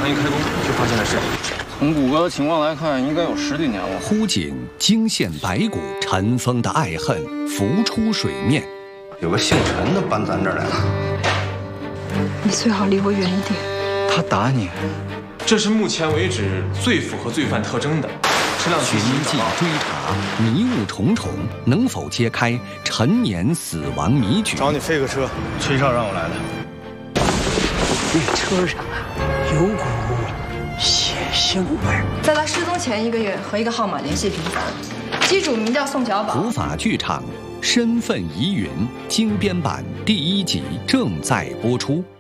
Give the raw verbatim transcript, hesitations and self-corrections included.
厂一开工就发现了事。 从谷歌的情况来看，应该有十几年了。 枯井惊现白骨，尘封的爱恨浮出水面。 有个姓陈的搬咱这儿来了。 你最好离我远一点。 他打你， 这是目前为止最符合罪犯特征的。 寻迹追查，迷雾重重，能否揭开陈年死亡谜局？ 找你飞个车，崔少让我来的。 那车上啊，有股血腥味儿。 在他失踪前一个月，和一个号码联系频繁，机主名叫宋小宝。 普法剧场，身份疑云精编版第一集正在播出。